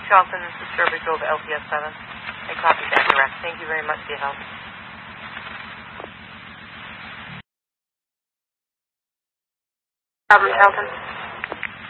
Charlton, this is Strawberry Grove, LPS 7. I copied that direct. Thank you very much for your help. Problem, Charlton.